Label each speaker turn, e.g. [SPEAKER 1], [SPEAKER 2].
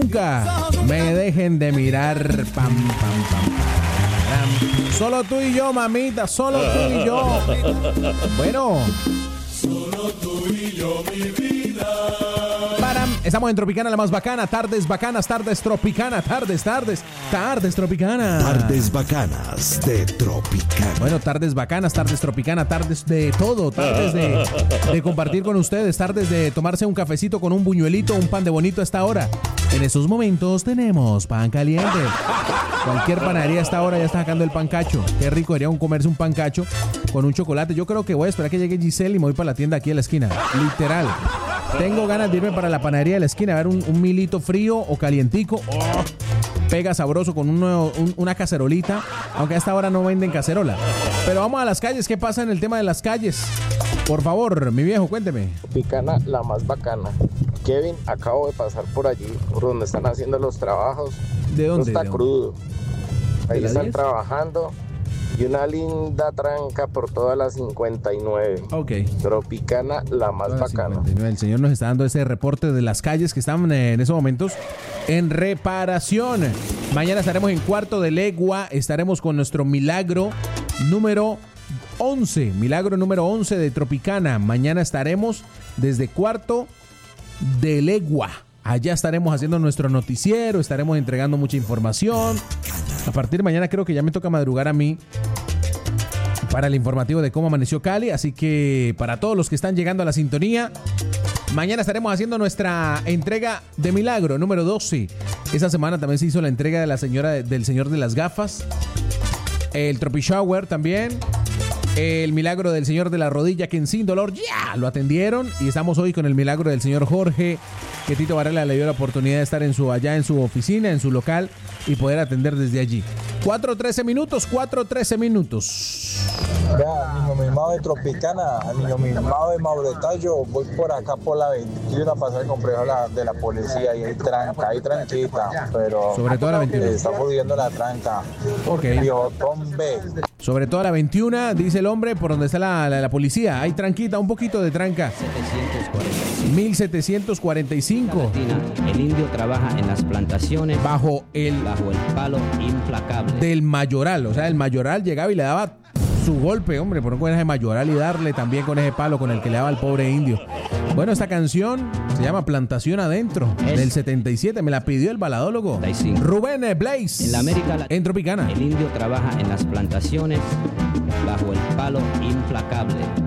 [SPEAKER 1] nunca me dejen de mirar. Pam, pam, pam. Solo tú y yo, mamita, solo tú y yo. Bueno.
[SPEAKER 2] Solo tú y yo, mi vida.
[SPEAKER 1] Estamos en Tropicana, la más bacana. Tardes bacanas, tardes Tropicana. Tardes Tropicana.
[SPEAKER 3] Tardes bacanas de Tropicana.
[SPEAKER 1] Bueno, tardes bacanas, tardes Tropicana, tardes de todo. Tardes de compartir con ustedes. Tardes de tomarse un cafecito con un buñuelito, un pan de bonito a esta hora. En esos momentos tenemos pan caliente. Cualquier panadería a esta hora ya está sacando el pancacho. Qué rico sería comerse un pancacho con un chocolate. Yo creo que voy a esperar que llegue Giselle y me voy para la tienda aquí a la esquina. Literal. Tengo ganas de irme para la panadería de la esquina a ver un milito frío o calientico. Oh, pega sabroso con una cacerolita. Aunque a esta hora no venden cacerola. Pero vamos a las calles. ¿Qué pasa en el tema de las calles? Por favor, mi viejo, cuénteme.
[SPEAKER 4] Tropicana, la más bacana. Kevin, acabo de pasar por allí, por donde están haciendo los trabajos.
[SPEAKER 1] ¿De dónde?
[SPEAKER 4] Está crudo. Ahí están
[SPEAKER 1] 10?
[SPEAKER 4] Trabajando. Y una linda tranca por toda la 59.
[SPEAKER 1] Ok.
[SPEAKER 4] Tropicana, la más bacana.
[SPEAKER 1] 59. El señor nos está dando ese reporte de las calles que están en esos momentos en reparación. Mañana estaremos en Cuarto de Legua. Estaremos con nuestro milagro número 11. Milagro número 11 de Tropicana. Mañana estaremos desde Cuarto de Legua. Allá estaremos haciendo nuestro noticiero, estaremos entregando mucha información. A partir de mañana creo que ya me toca madrugar a mí para el informativo de cómo amaneció Cali. Así que para todos los que están llegando a la sintonía, mañana estaremos haciendo nuestra entrega de Milagro número 12. Esa semana también se hizo la entrega de la señora del señor de las gafas. El Tropi Shower también. El milagro del señor de la rodilla que sin dolor ya lo atendieron. Y estamos hoy con el milagro del señor Jorge, que Tito Varela le dio la oportunidad de estar allá en su oficina, en su local, y poder atender desde allí. 4:13 minutos.
[SPEAKER 5] Vea, niño mimado de Tropicana, niño mimado de Mauretallo, voy por acá por la 21 a pasar el complejo de la policía y hay tranca, hay tranquita, pero
[SPEAKER 1] sobre todo la 21.
[SPEAKER 5] Está pudiendo la tranca.
[SPEAKER 1] Ok.
[SPEAKER 5] Biotón B.
[SPEAKER 1] Sobre todo la 21, dice el hombre, por donde está la policía. Hay tranquita, un poquito de tranca. 1745.
[SPEAKER 6] El indio trabaja en las plantaciones
[SPEAKER 1] bajo el
[SPEAKER 6] palo implacable
[SPEAKER 1] del mayoral. O sea, el mayoral llegaba y le daba su golpe, hombre, por no con ese mayoral y darle también con ese palo con el que le daba al pobre indio. Bueno, esta canción se llama Plantación Adentro, del 77. Me la pidió el baladólogo Rubén Blaze.
[SPEAKER 6] En la América
[SPEAKER 1] en Tropicana.
[SPEAKER 6] El indio trabaja en las plantaciones bajo el palo implacable.